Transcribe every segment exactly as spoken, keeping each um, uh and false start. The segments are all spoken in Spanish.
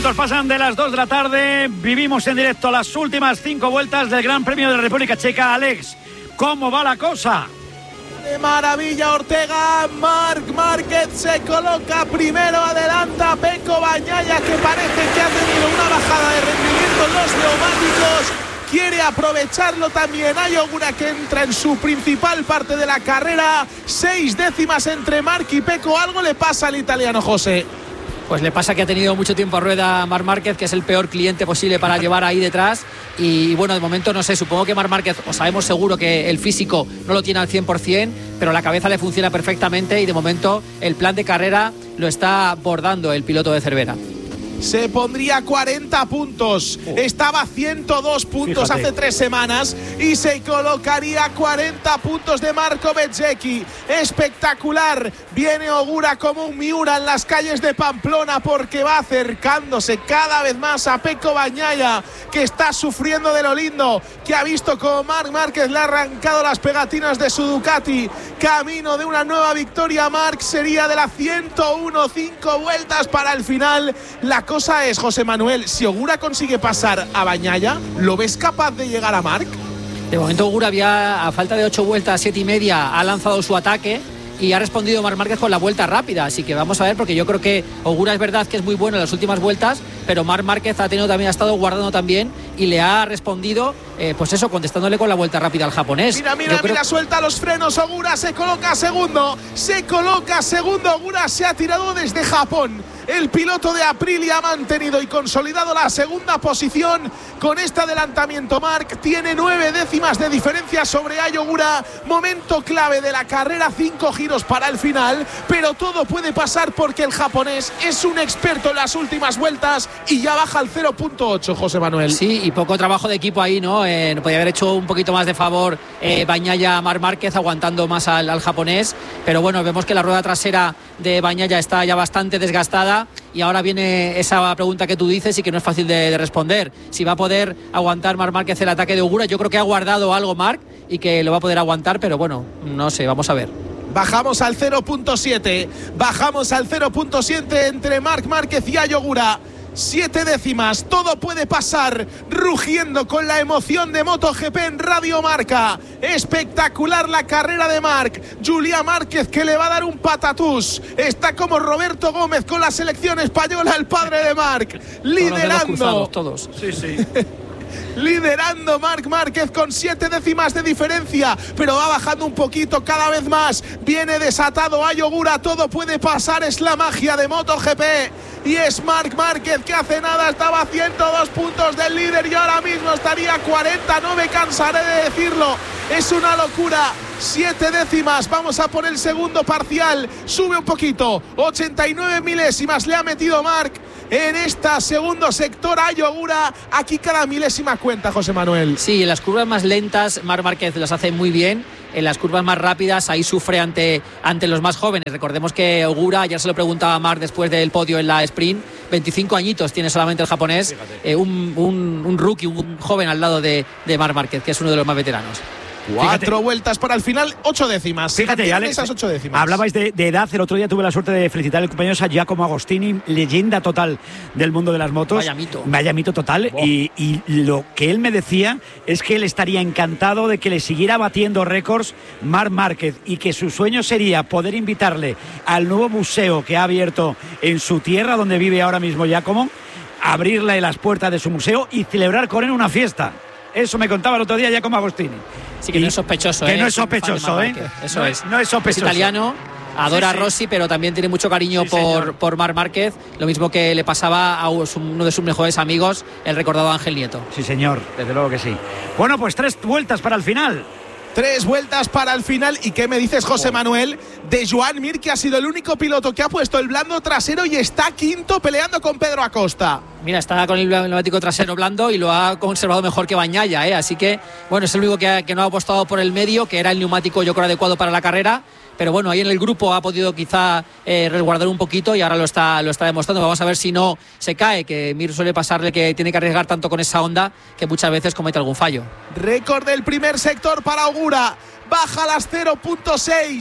minutos pasan de las dos de la tarde. Vivimos en directo las últimas cinco vueltas del Gran Premio de la República Checa. Alex, ¿cómo va la cosa? De maravilla Ortega. Marc Márquez se coloca primero, adelanta a Pecco Bagnaia, que parece que ha tenido una bajada de rendimiento en los neumáticos. Quiere aprovecharlo también Ayo Ogura, que entra en su principal parte de la carrera. Seis décimas entre Marc y Pecco. Algo le pasa al italiano, José. Pues le pasa que ha tenido mucho tiempo a rueda a Marc Márquez, que es el peor cliente posible para llevar ahí detrás. Y bueno, de momento no sé, supongo que Marc Márquez, o sabemos seguro que el físico no lo tiene al cien por ciento, pero la cabeza le funciona perfectamente y de momento el plan de carrera lo está bordando el piloto de Cervera. Se pondría cuarenta puntos. Oh. Estaba a ciento dos puntos. Fíjate. Hace tres semanas y se colocaría cuarenta puntos de Marco Bezzecchi. Espectacular. Viene Ogura como un Miura en las calles de Pamplona, porque va acercándose cada vez más a Pecco Bagnaia, que está sufriendo de lo lindo, que ha visto como Marc Márquez le ha arrancado las pegatinas de su Ducati. Camino de una nueva victoria. Marc sería de la ciento uno, cinco vueltas para el final. La cosa es, José Manuel, si Ogura consigue pasar a Bagnaia, ¿lo ves capaz de llegar a Marc? De momento Ogura había, a falta de ocho vueltas, siete y media, ha lanzado su ataque y ha respondido Marc Márquez con la vuelta rápida, así que vamos a ver, porque yo creo que Ogura es verdad que es muy bueno en las últimas vueltas, pero Marc Márquez ha tenido también ha estado guardando también y le ha respondido, eh, pues eso, contestándole con la vuelta rápida al japonés. Mira, mira, creo... mira, suelta los frenos, Ogura se coloca segundo, se coloca segundo, Ogura se ha tirado desde Japón. El piloto de Aprilia ha mantenido y consolidado la segunda posición con este adelantamiento. Marc tiene nueve décimas de diferencia sobre Ayo Ogura. Momento clave de la carrera, cinco giros para el final, pero todo puede pasar porque el japonés es un experto en las últimas vueltas y ya baja al cero punto ocho, José Manuel. Sí, y poco trabajo de equipo ahí, ¿no? Eh, podría haber hecho un poquito más de favor eh, Bagnaia a Marc Márquez, aguantando más al, al japonés, pero bueno, vemos que la rueda trasera de Bagnaia está ya bastante desgastada. Y ahora viene esa pregunta que tú dices y que no es fácil de, de responder. Si va a poder aguantar Marc Márquez el ataque de Ogura. Yo creo que ha guardado algo Marc y que lo va a poder aguantar, pero bueno, no sé, vamos a ver. Bajamos al cero punto siete. Bajamos al cero punto siete entre Marc Márquez y Ayo Ogura. Siete décimas, todo puede pasar, rugiendo con la emoción de MotoGP en Radio Marca. Espectacular la carrera de Marc. Julián Márquez, que le va a dar un patatús. Está como Roberto Gómez con la selección española, el padre de Marc, liderando. Todos. Sí, sí. Liderando Marc Márquez con siete décimas de diferencia, pero va bajando un poquito cada vez más. Viene desatado Ayo Ogura, todo puede pasar, es la magia de MotoGP. Y es Marc Márquez, que hace nada estaba a ciento dos puntos del líder y ahora mismo estaría a cuarenta, no me cansaré de decirlo. Es una locura. Siete décimas, vamos a por el segundo parcial. Sube un poquito, ochenta y nueve milésimas le ha metido Marc en este segundo sector a Ayo Ogura. Aquí cada milésima cuenta, José Manuel. Sí, en las curvas más lentas Marc Márquez las hace muy bien. En las curvas más rápidas ahí sufre ante, ante los más jóvenes. Recordemos que Ogura, ayer se lo preguntaba a Marc después del podio en la sprint, veinticinco añitos tiene solamente el japonés, eh, un, un, un rookie, un joven al lado de, de Marc Márquez, que es uno de los más veteranos. Cuatro Fíjate. vueltas para el final, ocho décimas. Fíjate, Alex, esas ocho décimas. Hablabais de, de edad. El otro día tuve la suerte de felicitar al compañero a Giacomo Agostini, leyenda total del mundo de las motos. Vaya mito. Vaya mito total. Oh. Y, y lo que él me decía es que él estaría encantado de que le siguiera batiendo récords Marc Márquez y que su sueño sería poder invitarle al nuevo museo que ha abierto en su tierra, donde vive ahora mismo Giacomo, abrirle las puertas de su museo y celebrar con él una fiesta. Eso me contaba el otro día Giacomo Agostini. Sí, que y no es sospechoso, que ¿eh? no es sospechoso, ¿eh? Eso no, es. No es sospechoso. Es italiano, adora sí, sí. a Rossi, pero también tiene mucho cariño sí, por, por Marc Márquez. Lo mismo que le pasaba a uno de sus mejores amigos, el recordado Ángel Nieto. Sí, señor, desde luego que sí. Bueno, pues tres vueltas para el final. Tres vueltas para el final. ¿Y qué me dices, José Manuel, de Joan Mir, que ha sido el único piloto que ha puesto el blando trasero y está quinto peleando con Pedro Acosta? Mira, está con el neumático trasero blando y lo ha conservado mejor que Bagnaia, ¿eh? Así que, bueno, es el único que, ha, que no ha apostado por el medio, que era el neumático, yo creo, adecuado para la carrera. Pero bueno, ahí en el grupo ha podido quizá eh, resguardar un poquito y ahora lo está, lo está demostrando. Vamos a ver si no se cae, que Mir suele pasarle que tiene que arriesgar tanto con esa Honda que muchas veces comete algún fallo. Récord del primer sector para Ogura. Baja las cero punto seis.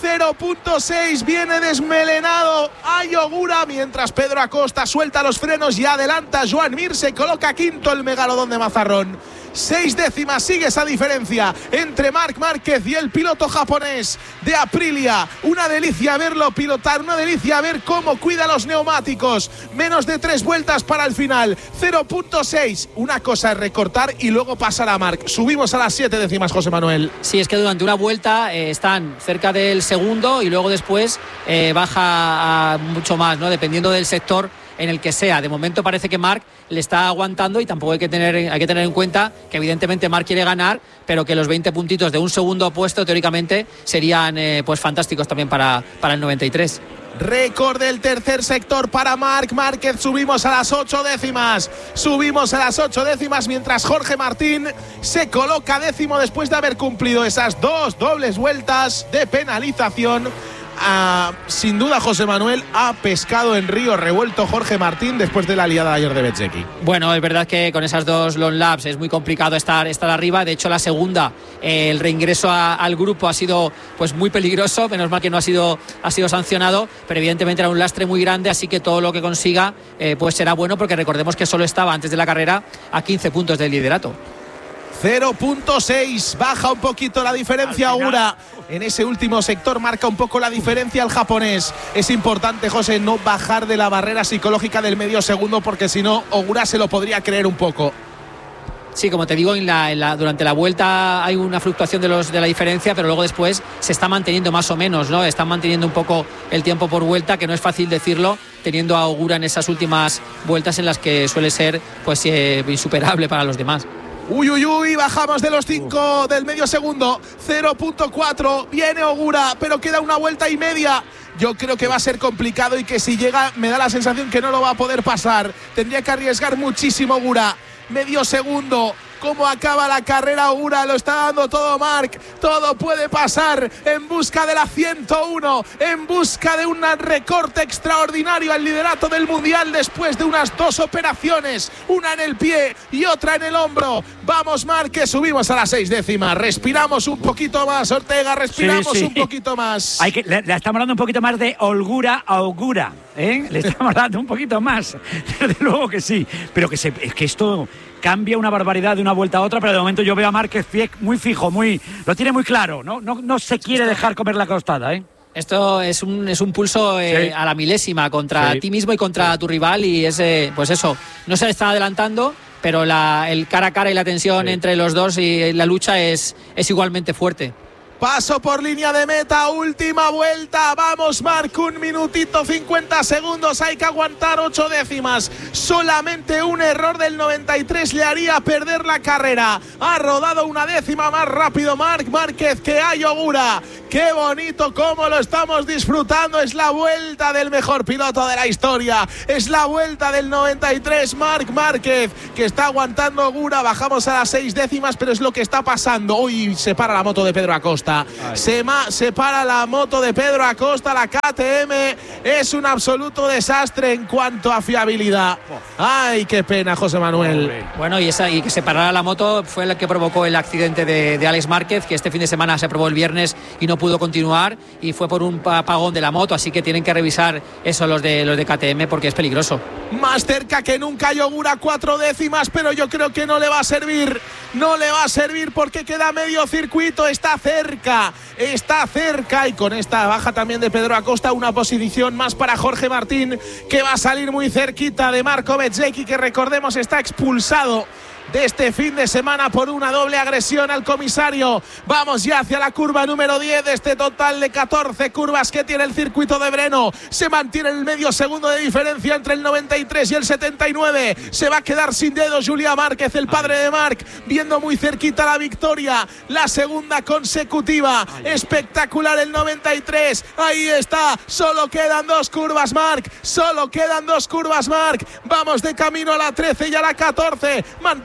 cero punto seis, viene desmelenado Ayogura, mientras Pedro Acosta suelta los frenos y adelanta. Joan Mir se coloca quinto el megalodón de Mazarrón. Seis décimas sigue esa diferencia entre Marc Márquez y el piloto japonés de Aprilia. Una delicia verlo pilotar, una delicia ver cómo cuida los neumáticos. Menos de tres vueltas para el final. cero punto seis. Una cosa es recortar y luego pasar a Marc. Subimos a las siete décimas, José Manuel. Sí, es que durante una vuelta eh, están cerca del segundo y luego después eh, baja a mucho más, ¿no? Dependiendo del sector en el que sea. De momento parece que Marc le está aguantando y tampoco hay que tener, hay que tener en cuenta que evidentemente Marc quiere ganar, pero que los veinte puntitos de un segundo puesto teóricamente serían eh, pues fantásticos también para, para el noventa y tres. Récord del tercer sector para Marc Márquez. Subimos a las ocho décimas. Subimos a las ocho décimas mientras Jorge Martín se coloca décimo después de haber cumplido esas dos dobles vueltas de penalización. Ah, sin duda, José Manuel, ha pescado en río revuelto Jorge Martín después de la liada de ayer de Bezzecchi. Bueno, es verdad que con esas dos long laps es muy complicado estar, estar arriba. De hecho, la segunda, eh, el reingreso a, al grupo ha sido pues muy peligroso. Menos mal que no ha sido, ha sido sancionado, pero evidentemente era un lastre muy grande, así que todo lo que consiga eh, pues será bueno, porque recordemos que solo estaba antes de la carrera a quince puntos del liderato. cero punto seis, baja un poquito la diferencia Ogura. En ese último sector marca un poco la diferencia el japonés. Es importante, José, no bajar de la barrera psicológica del medio segundo, porque si no, Ogura se lo podría creer un poco. Sí, como te digo, en la, en la, durante la vuelta hay una fluctuación de, los, de la diferencia, pero luego después se está manteniendo más o menos, ¿no? Están manteniendo un poco el tiempo por vuelta, que no es fácil decirlo, teniendo a Ogura en esas últimas vueltas en las que suele ser pues eh, insuperable para los demás. Uy, uy, uy, bajamos de los cinco del medio segundo. cero punto cuatro, viene Ogura, pero queda una vuelta y media. Yo creo que va a ser complicado y que si llega me da la sensación que no lo va a poder pasar. Tendría que arriesgar muchísimo Ogura. Medio segundo. Cómo acaba la carrera Ogura, lo está dando todo Marc, todo puede pasar en busca de la ciento uno, en busca de un recorte extraordinario al liderato del Mundial después de unas dos operaciones, una en el pie y otra en el hombro. Vamos Marc, que subimos a las seis décimas, respiramos un poquito más, Ortega, respiramos sí, sí. un poquito más. Hay que, le, le estamos dando un poquito más de holgura a Ogura, ¿eh? Le estamos dando un poquito más, desde luego que sí, pero que, se, es que esto cambia una barbaridad de una vuelta a otra, pero de momento yo veo a Márquez muy fijo, muy, lo tiene muy claro, no, no, no se quiere dejar comer la costada, ¿eh? Esto es un, es un pulso eh, sí. a la milésima contra sí. ti mismo y contra sí. tu rival, y es eh, pues eso, no se está adelantando, pero la, el cara a cara y la tensión sí. entre los dos y la lucha es, es igualmente fuerte. Paso por línea de meta, última vuelta, vamos Marc, un minutito cincuenta segundos, hay que aguantar ocho décimas, solamente un error del noventa y tres le haría perder la carrera, ha rodado una décima más rápido Marc Márquez que Ayogura. Qué bonito cómo lo estamos disfrutando, es la vuelta del mejor piloto de la historia, es la vuelta del noventa y tres Marc Márquez, que está aguantando Ogura. Bajamos a las seis décimas, pero es lo que está pasando. Uy, se para la moto de Pedro Acosta. Se, ma, se para la moto de Pedro Acosta, la K T M es un absoluto desastre en cuanto a fiabilidad. Ay, qué pena, José Manuel. Bueno, y, esa, y que se parara la moto fue la que provocó el accidente de, de Alex Márquez, que este fin de semana se probó el viernes y no pudo continuar, y fue por un apagón de la moto, así que tienen que revisar eso los de, los de K T M, porque es peligroso. Más cerca que nunca Ogura, cuatro décimas, pero yo creo que no le va a servir, no le va a servir porque queda medio circuito, está cerca, está cerca, y con esta baja también de Pedro Acosta, una posición más para Jorge Martín, que va a salir muy cerquita de Marco Bezzecchi, que recordemos está expulsado de este fin de semana por una doble agresión al comisario. Vamos ya hacia la curva número diez de este total de catorce curvas que tiene el circuito de Breno. Se mantiene el medio segundo de diferencia entre el noventa y tres y el setenta y nueve. Se va a quedar sin dedos Julián Márquez, el padre de Marc, viendo muy cerquita la victoria, la segunda consecutiva. Espectacular el noventa y tres. Ahí está, solo quedan dos curvas Marc, solo quedan dos curvas Marc. Vamos de camino a la trece y a la catorce. Mantén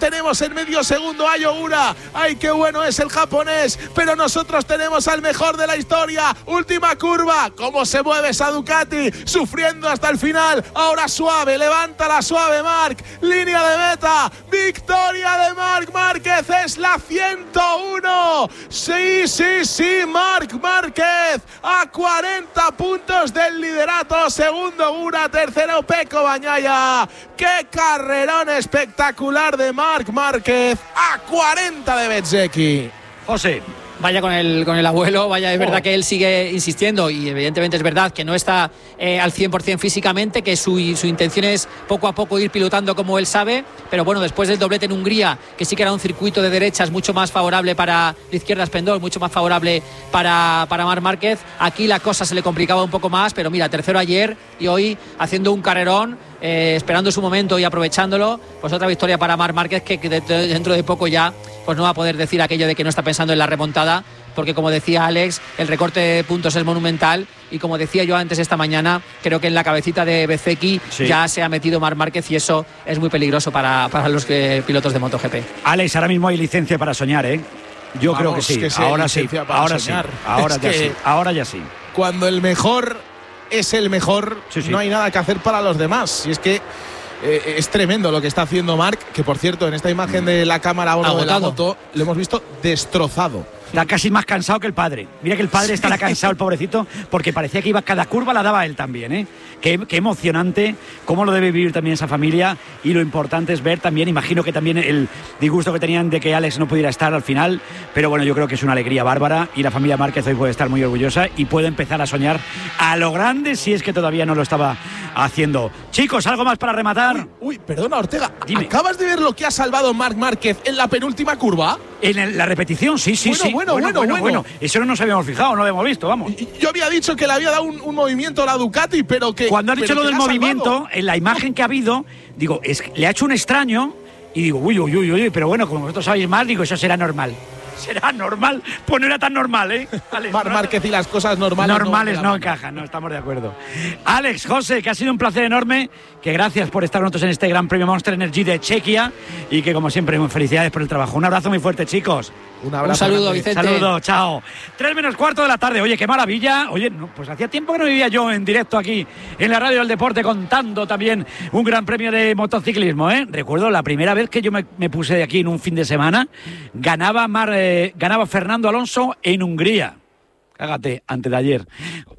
tenemos en medio segundo a Yogura. ¡Ay, qué bueno es el japonés! Pero nosotros tenemos al mejor de la historia. Última curva. ¿Cómo se mueve esa Ducati? Sufriendo hasta el final. Ahora suave, levanta la suave Marc. Línea de meta. Victoria de Marc Márquez. Es la ciento uno. Sí, sí, sí, Marc Márquez. A cuarenta puntos del liderato. Segundo Ura, tercero Pecco Bagnaia. ¡Qué carrerón espectacular de Marc Márquez! A cuarenta de Bezzecchi. José. Vaya con el, con el abuelo, vaya, es verdad que él sigue insistiendo y evidentemente es verdad que no está eh, al cien por ciento físicamente, que su, su intención es poco a poco ir pilotando como él sabe, pero bueno, después del doblete en Hungría, que sí que era un circuito de derechas mucho más favorable para, de izquierdas Pendol, mucho más favorable para, para Marc Márquez, aquí la cosa se le complicaba un poco más, pero mira, tercero ayer y hoy haciendo un carrerón, eh, esperando su momento y aprovechándolo, pues otra victoria para Marc Márquez que, que dentro de poco ya pues no va a poder decir aquello de que no está pensando en la remontada, porque como decía Alex, el recorte de puntos es monumental y como decía yo antes esta mañana, creo que en la cabecita de Bezzecchi sí. ya se ha metido Marc Márquez y eso es muy peligroso para, para los que, pilotos de MotoGP. Alex, ahora mismo hay licencia para soñar, ¿eh? Yo Vamos, creo que sí, que sí ahora sí, ahora soñar. sí, ahora es ya sí, ahora ya sí. Cuando el mejor es el mejor, sí, sí. no hay nada que hacer para los demás. Y es que Eh, es tremendo lo que está haciendo Marc, que por cierto en esta imagen de la cámara uno de la moto lo hemos visto destrozado. Está casi más cansado que el padre. Mira que el padre estará cansado, el pobrecito, porque parecía que iba cada curva la daba él también, ¿eh? Qué, qué emocionante, cómo lo debe vivir también esa familia y lo importante es ver también, imagino que también el disgusto que tenían de que Alex no pudiera estar al final, pero bueno, yo creo que es una alegría bárbara y la familia Márquez hoy puede estar muy orgullosa y puede empezar a soñar a lo grande si es que todavía no lo estaba haciendo. Chicos, ¿algo más para rematar? Uy, uy perdona Ortega, Dime. ¿acabas de ver lo que ha salvado Marc Márquez en la penúltima curva? En el, la repetición, sí, sí, bueno, sí. Bueno, bueno, bueno, bueno. Eso no nos habíamos fijado, no lo habíamos visto, vamos. Yo había dicho que le había dado un, un movimiento a la Ducati, pero que… Cuando ha dicho lo del movimiento, salvado. En la imagen que ha habido, digo, es, le ha hecho un extraño y digo, uy, uy, uy, uy, pero bueno, como vosotros sabéis más, digo, eso será normal. Será normal, pues no era tan normal, ¿eh? Alex, Marc Márquez y las cosas normales normales no, no, no encajan, no estamos de acuerdo. Alex, José, que ha sido un placer enorme, que gracias por estar con nosotros en este Gran Premio Monster Energy de Chequia y que como siempre, felicidades por el trabajo. Un abrazo muy fuerte, chicos. Un abrazo. Un saludo, Vicente. Saludo, chao. Tres menos cuarto de la tarde. Oye, qué maravilla. Oye, no, pues hacía tiempo que no vivía yo en directo aquí en la Radio del Deporte contando también un gran premio de motociclismo, ¿eh? Recuerdo la primera vez que yo me, me puse de aquí en un fin de semana, ganaba, Mar, eh, ganaba Fernando Alonso en Hungría. Cágate, antes de ayer.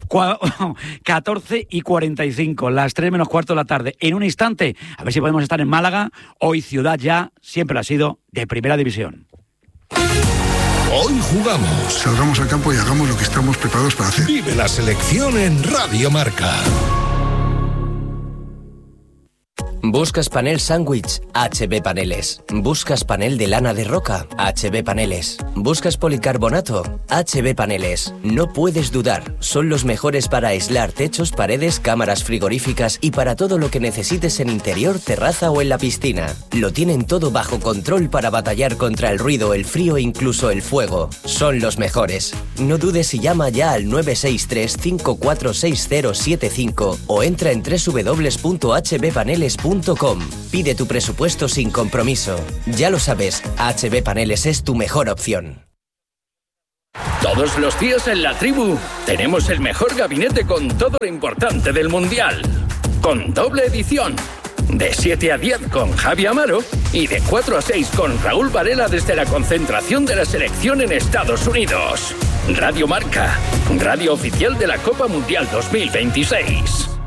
catorce y cuarenta y cinco, las tres menos cuarto de la tarde. En un instante, a ver si podemos estar en Málaga. Hoy ciudad ya siempre ha sido de primera división. Hoy jugamos. Salgamos al campo y hagamos lo que estamos preparados para hacer. Vive la selección en Radio Marca. ¿Buscas panel sándwich? H B Paneles. ¿Buscas panel de lana de roca? H B Paneles. ¿Buscas policarbonato? H B Paneles. No puedes dudar, son los mejores para aislar techos, paredes, cámaras frigoríficas y para todo lo que necesites en interior, terraza o en la piscina. Lo tienen todo bajo control para batallar contra el ruido, el frío e incluso el fuego. Son los mejores. No dudes y llama ya al nueve seis tres, cinco cuatro seis cero siete cinco o entra en doble u doble u doble u punto h b paneles punto com. Pide tu presupuesto sin compromiso. Ya lo sabes, H B Paneles es tu mejor opción. Todos los días en la tribu tenemos el mejor gabinete con todo lo importante del Mundial. Con doble edición. De siete a diez con Javi Amaro y de cuatro a seis con Raúl Varela desde la concentración de la selección en Estados Unidos. Radio Marca, radio oficial de la Copa Mundial dos mil veintiséis.